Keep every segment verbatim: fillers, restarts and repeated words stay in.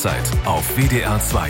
Verkehrszeit auf W D R zwei.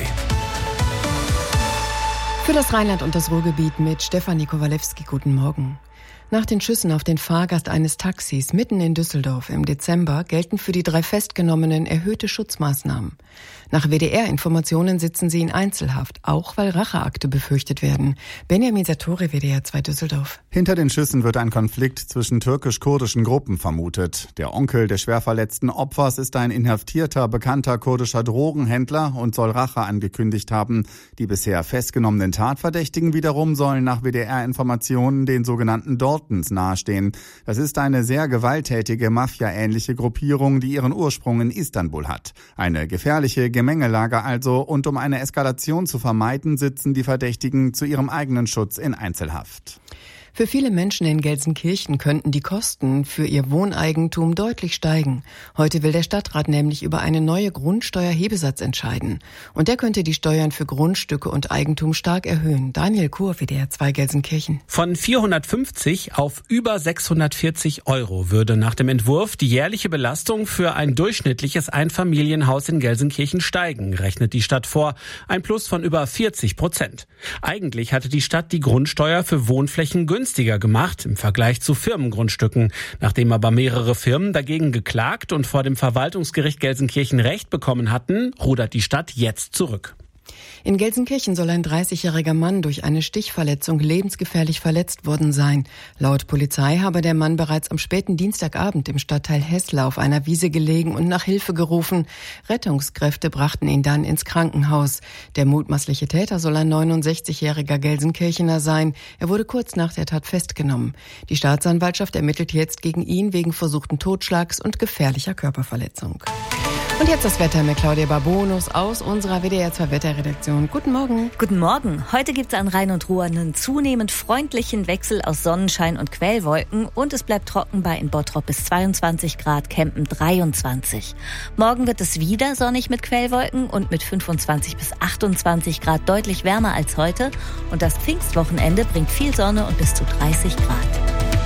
Für das Rheinland und das Ruhrgebiet mit Stefanie Kowalewski. Guten Morgen. Nach den Schüssen auf den Fahrgast eines Taxis mitten in Düsseldorf im Dezember gelten für die drei Festgenommenen erhöhte Schutzmaßnahmen. Nach W D R-Informationen sitzen sie in Einzelhaft, auch weil Racheakte befürchtet werden. Benjamin Satori, W D R zwei Düsseldorf. Hinter den Schüssen wird ein Konflikt zwischen türkisch-kurdischen Gruppen vermutet. Der Onkel des schwer verletzten Opfers ist ein inhaftierter, bekannter kurdischer Drogenhändler und soll Rache angekündigt haben. Die bisher festgenommenen Tatverdächtigen wiederum sollen nach W D R-Informationen den sogenannten Daltons nahestehen. Das ist eine sehr gewalttätige, Mafia-ähnliche Gruppierung, die ihren Ursprung in Istanbul hat. Eine gefährliche Gemengelage also, und um eine Eskalation zu vermeiden, sitzen die Verdächtigen zu ihrem eigenen Schutz in Einzelhaft. Für viele Menschen in Gelsenkirchen könnten die Kosten für ihr Wohneigentum deutlich steigen. Heute will der Stadtrat nämlich über eine neue Grundsteuerhebesatz entscheiden. Und der könnte die Steuern für Grundstücke und Eigentum stark erhöhen. Daniel Kur, W D R zwei Gelsenkirchen. Von vierhundertfünfzig auf über sechshundertvierzig Euro würde nach dem Entwurf die jährliche Belastung für ein durchschnittliches Einfamilienhaus in Gelsenkirchen steigen, rechnet die Stadt vor. Ein Plus von über vierzig Prozent. Eigentlich hatte die Stadt die Grundsteuer für Wohnflächen günstiger gemacht im Vergleich zu Firmengrundstücken. Nachdem aber mehrere Firmen dagegen geklagt und vor dem Verwaltungsgericht Gelsenkirchen Recht bekommen hatten, rudert die Stadt jetzt zurück. In Gelsenkirchen soll ein dreißigjähriger Mann durch eine Stichverletzung lebensgefährlich verletzt worden sein. Laut Polizei habe der Mann bereits am späten Dienstagabend im Stadtteil Hessler auf einer Wiese gelegen und nach Hilfe gerufen. Rettungskräfte brachten ihn dann ins Krankenhaus. Der mutmaßliche Täter soll ein neunundsechzigjähriger Gelsenkirchener sein. Er wurde kurz nach der Tat festgenommen. Die Staatsanwaltschaft ermittelt jetzt gegen ihn wegen versuchten Totschlags und gefährlicher Körperverletzung. Und jetzt das Wetter mit Claudia Barbonus aus unserer W D R zwei Wetterredaktion. Guten Morgen. Guten Morgen. Heute gibt es an Rhein und Ruhr einen zunehmend freundlichen Wechsel aus Sonnenschein und Quellwolken und es bleibt trocken bei in Bottrop bis zweiundzwanzig Grad, Kempen dreiundzwanzig. Morgen wird es wieder sonnig mit Quellwolken und mit fünfundzwanzig bis achtundzwanzig Grad deutlich wärmer als heute. Und das Pfingstwochenende bringt viel Sonne und bis zu dreißig Grad.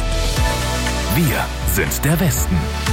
Wir sind der Westen.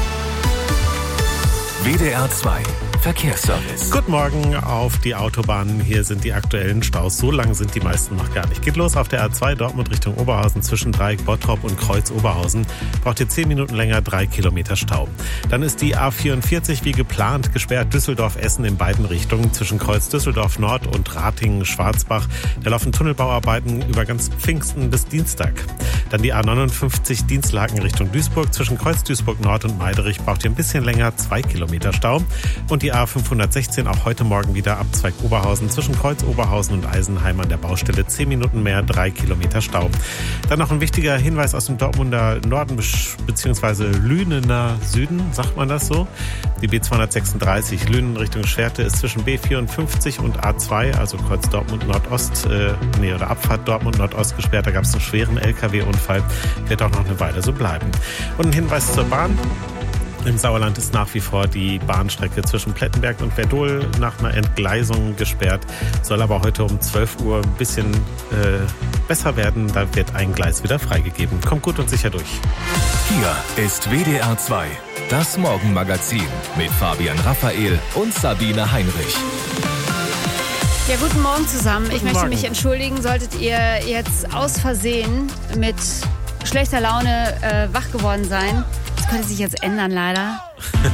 W D R zwei Verkehrsservice. Guten Morgen auf die Autobahnen. Hier sind die aktuellen Staus. So lang sind die meisten noch gar nicht. Geht los auf der A zwei Dortmund Richtung Oberhausen zwischen Dreieck Bottrop und Kreuz Oberhausen. Braucht ihr zehn Minuten länger, drei Kilometer Stau. Dann ist die A vierundvierzig wie geplant gesperrt. Düsseldorf-Essen in beiden Richtungen zwischen Kreuz Düsseldorf Nord und Ratingen-Schwarzbach. Da laufen Tunnelbauarbeiten über ganz Pfingsten bis Dienstag. Dann die A neunundfünfzig Dienstlaken Richtung Duisburg zwischen Kreuz Duisburg Nord und Meiderich. Braucht ihr ein bisschen länger, zwei Kilometer Stau. Und die A fünfhundertsechzehn auch heute Morgen wieder Abzweig Oberhausen zwischen Kreuz Oberhausen und Eisenheim an der Baustelle. zehn Minuten mehr, drei Kilometer Stau. Dann noch ein wichtiger Hinweis aus dem Dortmunder Norden bzw. Lünener Süden, sagt man das so? Die B zweihundertsechsunddreißig Lünen Richtung Schwerte ist zwischen B vierundfünfzig und A zwei, also Kreuz Dortmund Nordost, äh, nee, oder Abfahrt Dortmund Nordost gesperrt. Da gab es einen schweren L K W-Unfall. Wird auch noch eine Weile so bleiben. Und ein Hinweis zur Bahn. Im Sauerland ist nach wie vor die Bahnstrecke zwischen Plettenberg und Werdohl nach einer Entgleisung gesperrt. Soll aber heute um zwölf Uhr ein bisschen äh, besser werden. Da wird ein Gleis wieder freigegeben. Kommt gut und sicher durch. Hier ist W D R zwei, das Morgenmagazin mit Fabian Raphael und Sabine Heinrich. Ja, guten Morgen zusammen. Guten ich möchte Morgen. mich entschuldigen, solltet ihr jetzt aus Versehen mit schlechter Laune äh, wach geworden sein. Das könnte sich jetzt ändern, leider.